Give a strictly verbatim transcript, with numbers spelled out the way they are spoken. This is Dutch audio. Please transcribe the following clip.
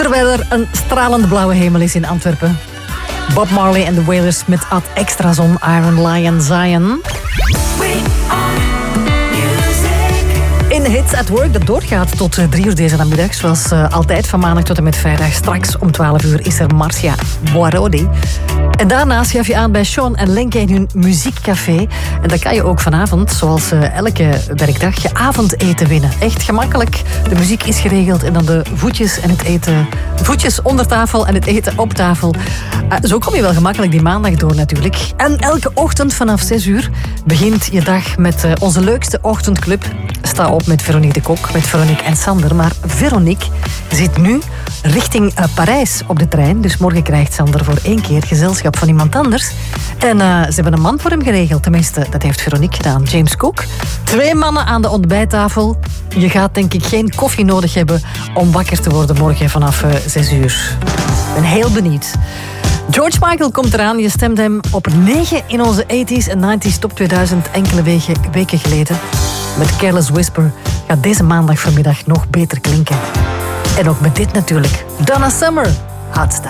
Terwijl er een stralende blauwe hemel is in Antwerpen. Bob Marley en de Wailers met Ad Extra Zon, Iron Lion Zion. In Hits at Work, dat doorgaat tot drie uur deze namiddag. Zoals uh, altijd van maandag tot en met vrijdag. Straks om twaalf uur is er Marcia Boarodi. En daarna schaf je aan bij Sean en Lenke in hun muziekcafé. En dan kan je ook vanavond, zoals uh, elke werkdag, je avondeten winnen. Echt gemakkelijk. De muziek is geregeld en dan de voetjes en het eten. Voetjes onder tafel en het eten op tafel. Uh, zo kom je wel gemakkelijk die maandag door natuurlijk. En elke ochtend vanaf zes uur begint je dag met uh, onze leukste ochtendclub. Sta op met Veronique de Kok, met Veronique en Sander. Maar Veronique zit nu richting uh, Parijs op de trein. Dus morgen krijgt Sander voor één keer gezelschap van iemand anders. En uh, ze hebben een man voor hem geregeld. Tenminste, dat heeft Veronique gedaan. James Cook. Twee mannen aan de ontbijttafel. Je gaat denk ik geen koffie nodig hebben om wakker te worden morgen vanaf uh, zes uur. Ik ben heel benieuwd. George Michael komt eraan. Je stemde hem op negen in onze tachtiger en negentiger top tweeduizend enkele weken, weken geleden. Met Careless Whisper gaat deze maandag vanmiddag nog beter klinken. En ook met dit natuurlijk. Donna Summer. Hot Stuff.